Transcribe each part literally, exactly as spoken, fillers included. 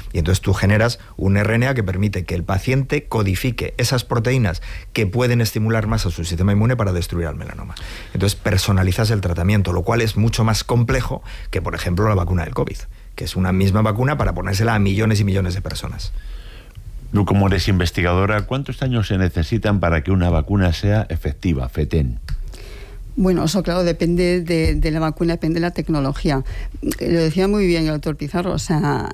Y entonces tú generas un R N A que permite que el paciente codifique esas proteínas que pueden estimular más a su sistema inmune para destruir al melanoma. Entonces personalizas el tratamiento, lo cual es mucho más complejo que, por ejemplo, la vacuna del COVID, que es una misma vacuna para ponérsela a millones y millones de personas. Tú, como eres investigadora, ¿cuántos años se necesitan para que una vacuna sea efectiva, FETEN? Bueno, eso claro, depende de, de la vacuna, depende de la tecnología. Lo decía muy bien el doctor Pizarro, o sea,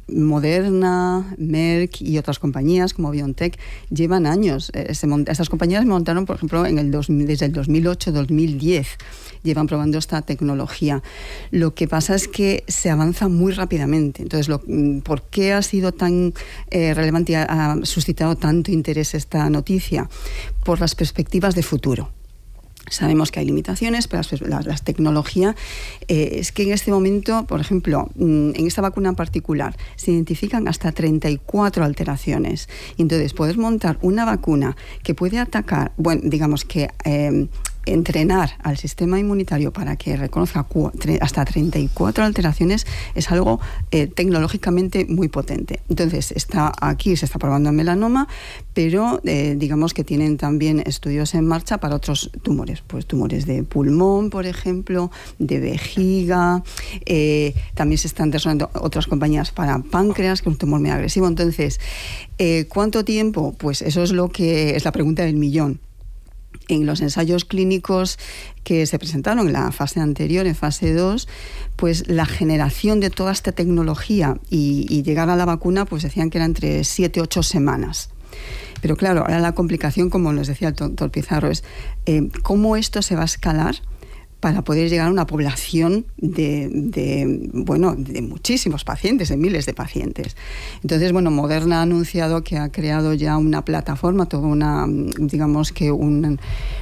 Moderna, Merck y otras compañías como BioNTech llevan años. Eh, se mont- estas compañías se montaron, por ejemplo, en el dos mil, desde el dos mil ocho dos mil diez. Llevan probando esta tecnología. Lo que pasa es que se avanza muy rápidamente. Entonces, lo, ¿por qué ha sido tan eh, relevante y ha, ha suscitado tanto interés esta noticia? Por las perspectivas de futuro. Sabemos que hay limitaciones, pero la, la tecnología eh, es que en este momento, por ejemplo, en esta vacuna en particular, se identifican hasta treinta y cuatro alteraciones. Y entonces, poder montar una vacuna que puede atacar, bueno, digamos que eh, entrenar al sistema inmunitario para que reconozca hasta treinta y cuatro alteraciones es algo eh, tecnológicamente muy potente. Entonces, está aquí se está probando en melanoma, pero eh, digamos que tienen también estudios en marcha para otros tumores, pues tumores de pulmón, por ejemplo, de vejiga, eh, también se están desarrollando otras compañías para páncreas, que es un tumor muy agresivo. Entonces, eh, ¿cuánto tiempo? Pues eso es lo que es la pregunta del millón. En los ensayos clínicos que se presentaron en la fase anterior, en fase dos, pues la generación de toda esta tecnología y, y llegar a la vacuna, pues decían que era entre siete, ocho semanas. Pero claro, ahora la complicación, como nos decía el doctor Pizarro, es eh, cómo esto se va a escalar para poder llegar a una población de, de, bueno, de muchísimos pacientes, de miles de pacientes. Entonces, bueno, Moderna ha anunciado que ha creado ya una plataforma, toda una, digamos que un,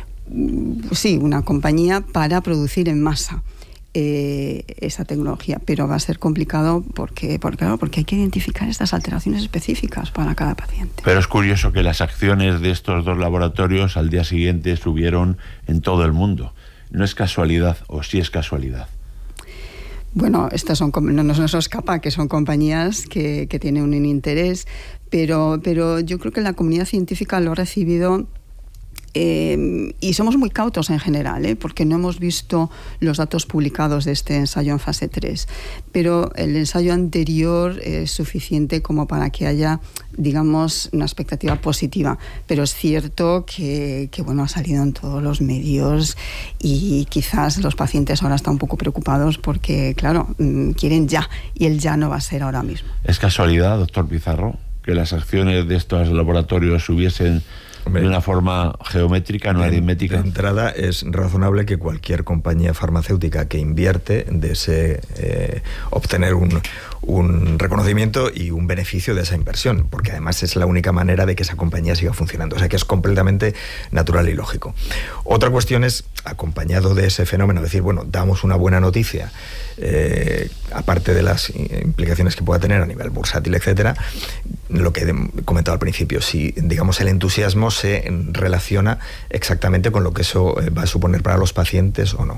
sí, una compañía para producir en masa eh, esa tecnología, pero va a ser complicado porque, porque, claro, porque hay que identificar estas alteraciones específicas para cada paciente. Pero es curioso que las acciones de estos dos laboratorios al día siguiente subieron en todo el mundo. ¿No es casualidad o sí es casualidad? Bueno, estas son, no nos escapa que son compañías que, que tienen un interés, pero, pero yo creo que la comunidad científica lo ha recibido eh, y somos muy cautos en general, ¿eh? Porque no hemos visto los datos publicados de este ensayo en fase tres, pero el ensayo anterior es suficiente como para que haya, digamos, una expectativa positiva, pero es cierto que, que bueno, ha salido en todos los medios y quizás los pacientes ahora están un poco preocupados porque, claro, quieren ya, y el ya no va a ser ahora mismo. ¿Es casualidad, doctor Pizarro, que las acciones de estos laboratorios subiesen Hombre, de una forma geométrica, no de, aritmética? De entrada, es razonable que cualquier compañía farmacéutica que invierte desee eh, obtener un, un reconocimiento y un beneficio de esa inversión, porque además es la única manera de que esa compañía siga funcionando. O sea que es completamente natural y lógico. Otra cuestión es, acompañado de ese fenómeno, decir, bueno, damos una buena noticia, eh, aparte de las implicaciones que pueda tener a nivel bursátil, etcétera, lo que he comentado al principio, si, digamos, el entusiasmo se relaciona exactamente con lo que eso va a suponer para los pacientes o no.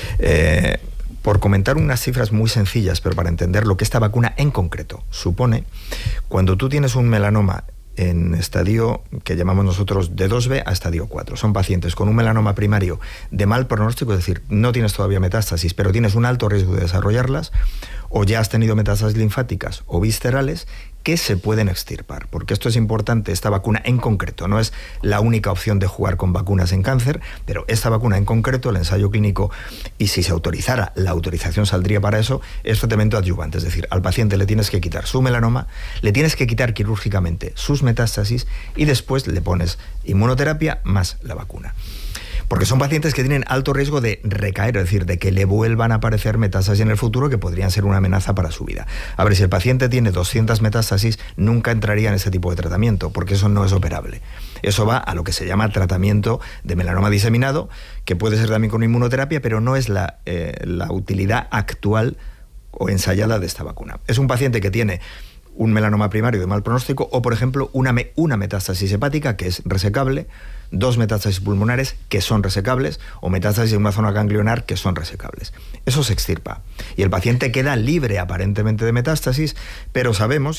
Eh, por comentar unas cifras muy sencillas, pero para entender lo que esta vacuna en concreto supone, cuando tú tienes un melanoma en estadio que llamamos nosotros de dos B a estadio cuatro. Son pacientes con un melanoma primario de mal pronóstico, es decir, no tienes todavía metástasis, pero tienes un alto riesgo de desarrollarlas, o ya has tenido metástasis linfáticas o viscerales que se pueden extirpar, porque esto es importante. Esta vacuna en concreto no es la única opción de jugar con vacunas en cáncer, pero esta vacuna en concreto, el ensayo clínico, y si se autorizara, la autorización saldría para eso, es tratamiento adyuvante, es decir, al paciente le tienes que quitar su melanoma, le tienes que quitar quirúrgicamente sus metástasis y después le pones inmunoterapia más la vacuna. Porque son pacientes que tienen alto riesgo de recaer, es decir, de que le vuelvan a aparecer metástasis en el futuro que podrían ser una amenaza para su vida. A ver, si el paciente tiene doscientas metástasis, nunca entraría en ese tipo de tratamiento, porque eso no es operable. Eso va a lo que se llama tratamiento de melanoma diseminado, que puede ser también con inmunoterapia, pero no es la, eh, la utilidad actual o ensayada de esta vacuna. Es un paciente que tiene un melanoma primario de mal pronóstico o, por ejemplo, una, me, una metástasis hepática que es resecable, dos metástasis pulmonares que son resecables o metástasis en una zona ganglionar que son resecables. Eso se extirpa y el paciente queda libre aparentemente de metástasis, pero sabemos